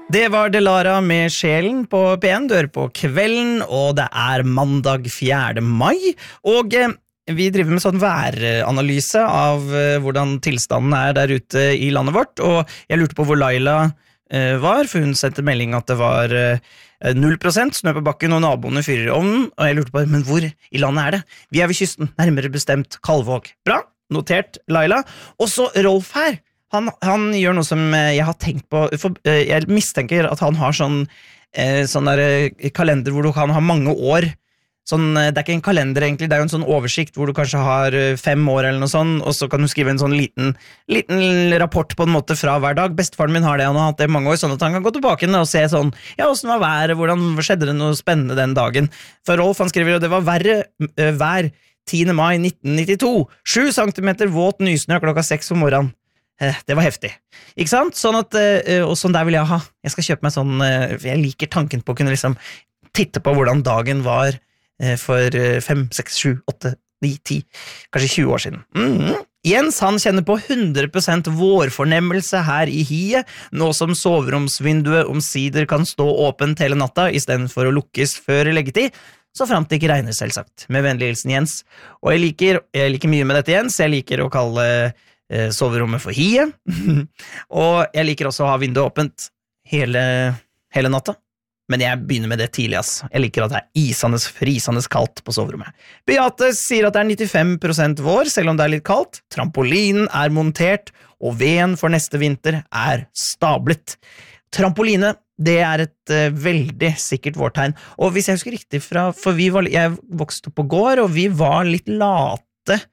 Det var Delara med Sjelen på P1, dør på kvelden, og det mandag 4. mai, og vi driver med sånn væranalyse av hvordan tilstanden der ute i landet vårt, og jeg lurte på hvor Laila var, for hun sendte melding at det var 0% snø på bakken, og naboene fyrer i ovnen, og jeg lurte på, men hvor i landet det? Vi ved kysten, nærmere bestemt Kalvåg. Bra, notert Laila. Og så Rolf her, han gjør noe som jeg har tenkt på, for jeg mistenker at han har sånn der kalender hvor du kan ha mange år. Sånn, det ikke en kalender egentlig, det jo en sånn oversikt hvor du kanskje har 5 år eller noe sånt, og så kan du skrive en sånn liten rapport på en måte fra hver dag. Bestefaren min har det, han har hatt det i mange år, sånn at han kan gå tilbake og se sånn, ja, hvordan var været, hvordan skjedde det noe spennende den dagen. For Rolf, han skriver, og det var verre vær 10. mai 1992, 7 centimeter våt nysnø klokka 6 om morgenen. Det var heftig, ikke sant? Sånn at, og sånn der vil jeg ha. Jeg skal kjøpe meg sånn, jeg liker tanken på å kunne liksom titte på hvordan dagen var for 5, 6, 7, 8, 9, 10, kanskje 20 år siden. Jens, han kjenner på 100% vårfornemmelse her i hiet, nå som soveromsvinduet omsider kan stå åpent hele natta, i stedet for å lukkes før leggetid, så fremt det ikke regner selvsagt. Med vennlig hilsen Jens. Og jeg liker mye med dette Jens, jeg liker å kalle soverommet for hiet, og jeg liker også å ha vinduet åpent hele natta. Men jeg begynner med det tidlig, ass. Jeg liker at det isende, frisende kaldt på soverommet. Beate sier at det 95% vår, selv om det litt kaldt. Trampolinen montert, og veden for neste vinter stablet. Trampoline, det et veldig sikkert vårtegn. Og hvis jeg husker riktig for jeg vokste opp på gård, og vi var litt late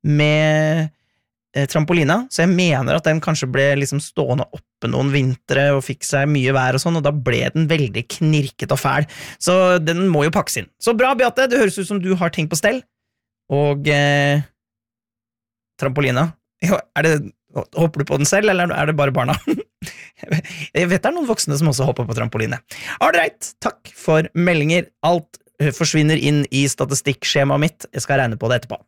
med trampolina, så jeg mener at den kanskje ble liksom stående oppe noen vintre og fikk seg mye vær og sånn, og da ble den veldig knirket og fæl, så den må jo pakkes inn. Så bra, Beate, det høres ut som du har ting på stell, og trampolina, hopper du på den selv, eller det bare barna? Jeg vet det noen voksne som også hopper på trampoline. Alright, takk for meldinger, alt forsvinner inn i statistikkskjemaet mitt, jeg skal regne på det etterpå.